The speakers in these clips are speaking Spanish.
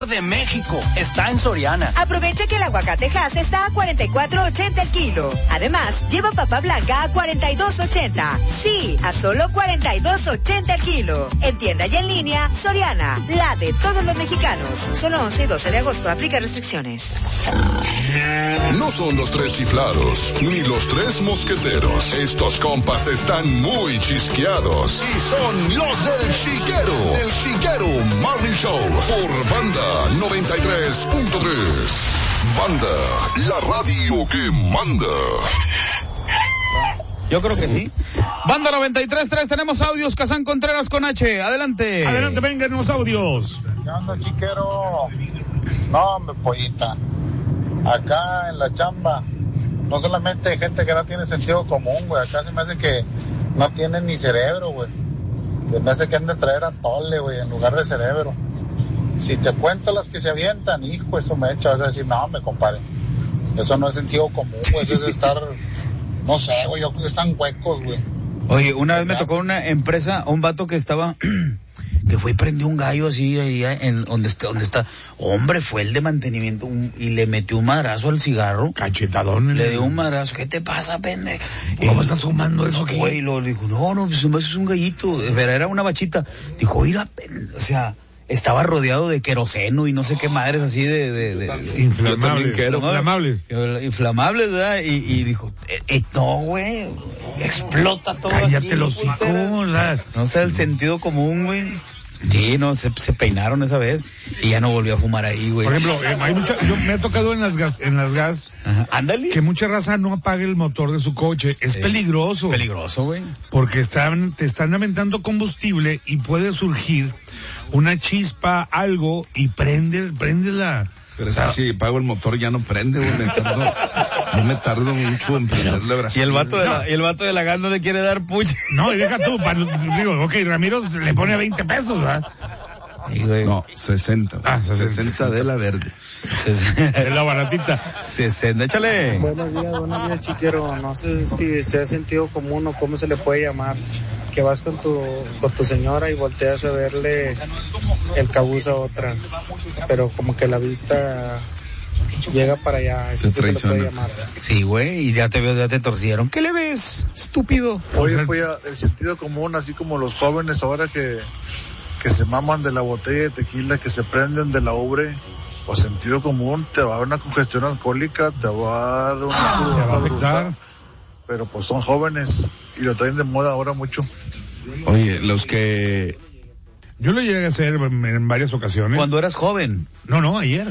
de México está en Soriana. Aprovecha que el aguacate Hass está a $44.80 el kilo. Además, lleva papa blanca a $42.80. Sí, a solo $42.80 el kilo. En tienda y en línea, Soriana, la de todos los mexicanos. Solo 11 y 12 de agosto, aplica restricciones. No son los tres chiflados, ni los tres mosqueteros. Estos compas están muy chisqueados. Y son los del Chiquero. El Chiquero Morning Show. Por Banda 93.3. Banda, la radio que manda. Yo creo que sí. Banda 93.3, tenemos audios. Kazán Contreras con H, adelante. Adelante, vengan los audios. ¿Qué onda, Chiquero? No, hombre, pollita. Acá en la chamba, no solamente hay gente que no tiene sentido común, güey. Acá se me hace que no tienen ni cerebro, güey. Se me hace que han de traer atole, güey, en lugar de cerebro. Si te cuento las que se avientan, hijo, eso me echa, vas a decir, no, me compadre. Eso no es sentido común, güey. Eso es estar, no sé, güey, yo creo que están huecos, güey. Oye, una vez me tocó una empresa, un vato que estaba, que fue y prendió un gallo así ahí en donde está. Hombre, fue el de mantenimiento y le metió un madrazo al cigarro. Cachetadón. Le dio un madrazo. ¿Qué te pasa, pende? ¿Cómo estás fumando eso aquí? Güey, lo dijo, no, pues eso es un gallito. Pero era una bachita. Dijo, mira, o sea, estaba rodeado de queroseno y no sé qué madres así de inflamables, ¿verdad? Y dijo, no, güey, explota todo. Cállate los hijos, no sé, el sentido común, güey. Sí, no, se peinaron esa vez y ya no volvió a fumar ahí, güey. Por ejemplo, yo me ha tocado en las gas, ajá, ándale, que mucha raza no apague el motor de su coche. Es peligroso. Peligroso, güey. Porque te están aventando combustible y puede surgir una chispa, algo, y prende la... Pero es que si apago el motor ya no prende, güey. Yo me tardo mucho en prenderle brazo. Y el vato de la gas no le quiere dar puche. No, y deja tú, digo, ok, Ramiro se le pone 20 pesos, ¿verdad? No, 60. 60 de la verde. Es la baratita. 60, échale. Buenos días, Chiquero. No sé si sea sentido común o cómo se le puede llamar. Que vas con tu señora y volteas a verle el cabuz a otra. Pero como que la vista llega para allá. Eso que se le puede llamar. Sí, güey, y ya te torcieron. ¿Qué le ves, estúpido? Oye, pues el sentido común, así como los jóvenes ahora que se maman de la botella de tequila, que se prenden de la ubre, o sentido común, te va a dar una congestión alcohólica, te va a dar una... Te va a afectar. Pero pues son jóvenes y lo traen de moda ahora mucho. Oye, los que... Yo lo llegué a hacer en varias ocasiones. ¿Cuando eras joven? No, ayer.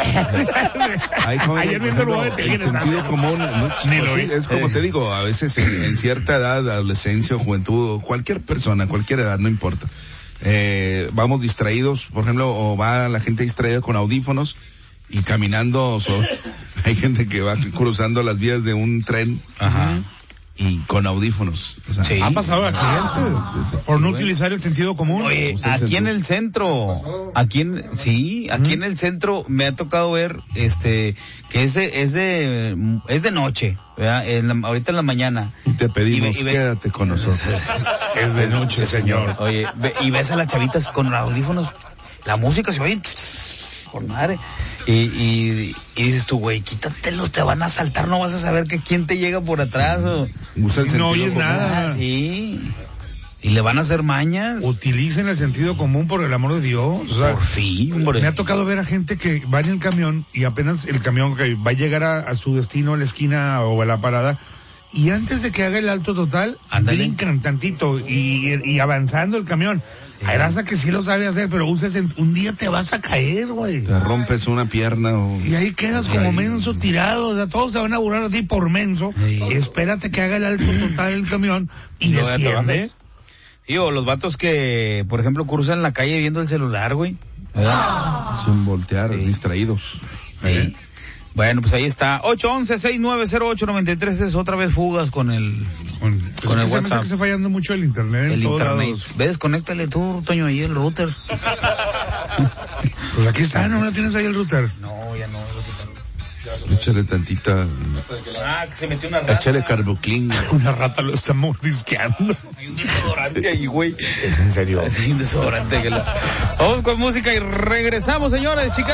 Ayer viendo el sentido común, es como te digo, a veces en cierta edad, adolescencia o juventud, cualquier persona, cualquier edad, no importa. Vamos distraídos, por ejemplo, o va la gente distraída con audífonos y caminando, hay gente que va cruzando las vías de un tren. Ajá. Y con audífonos. O sea, sí. Han pasado accidentes por no utilizar el sentido común. Oye, aquí en el centro, aquí en el centro me ha tocado ver, que es de noche, ¿verdad? Ahorita en la mañana. Y te pedimos, quédate con nosotros. Es de noche, señor. Oye, y ves a las chavitas con audífonos, la música se oye con madre. Y dices tú, güey, quítatelos, te van a asaltar, no vas a saber que quién te llega por atrás o... No oyes nada. Sí. Y le van a hacer mañas. Utilicen el sentido común, por el amor de Dios. O sea, por fin, hombre. Me ha tocado ver a gente que va en el camión y apenas el camión que va a llegar a su destino, a la esquina o a la parada, y antes de que haga el alto total, brincan tantito y avanzando el camión. Sí. Hay raza que sí lo sabe hacer, pero un día te vas a caer, güey. Te rompes una pierna y ahí quedas como menso tirado. O sea, todos se van a burlar a ti por menso. Sí. Espérate que haga el alto total el camión y desciende. Sí, o los vatos que, por ejemplo, cruzan la calle viendo el celular, güey. Sin voltear, distraídos. Sí. Bueno, pues ahí está. 811-6908-93 es otra vez fugas con el WhatsApp. Se está fallando mucho el internet. El internet. Ve, desconéctale tú, Toño, ahí el router. Pues aquí está, ¿no tienes ahí el router? No, ya no, lo quitaron. Échale tantita. Que se metió una rata. Échale Carbuclín. Una rata lo está mordisqueando. Hay un desodorante ahí, güey. ¿Es en serio? Hay un desodorante que Vamos con música y regresamos, señores, chicas.